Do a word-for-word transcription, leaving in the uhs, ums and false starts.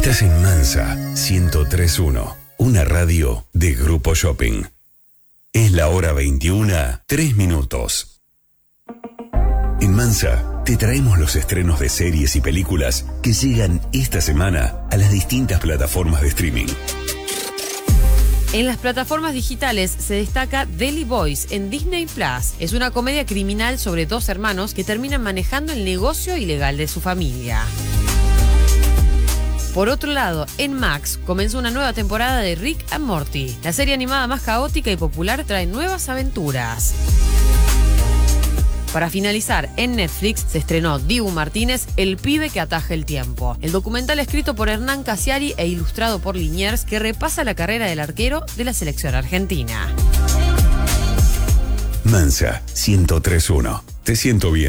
Estás en Mansa ciento tres punto uno, una radio de Grupo Shopping. Es la hora veintiuna, tres minutos. En Mansa te traemos los estrenos de series y películas que llegan esta semana a las distintas plataformas de streaming. En las plataformas digitales se destaca Daily Boys en Disney Plus. Es una comedia criminal sobre dos hermanos que terminan manejando el negocio ilegal de su familia. Por otro lado, en Max comenzó una nueva temporada de Rick and Morty. La serie animada más caótica y popular trae nuevas aventuras. Para finalizar, en Netflix se estrenó Dibu Martínez, El pibe que ataja el tiempo. El documental escrito por Hernán Casiari e ilustrado por Liniers que repasa la carrera del arquero de la selección argentina. Mansa ciento tres punto uno. Te siento bien.